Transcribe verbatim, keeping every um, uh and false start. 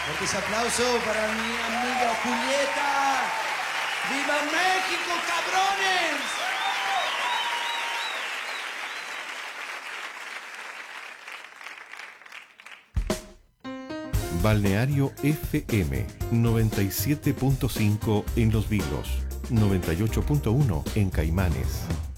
Fuerte ese aplauso para mi amiga Julieta. ¡Viva México, cabrones! Balneario F M noventa y siete punto cinco en Los Vilos, noventa y ocho punto uno en Caimanes.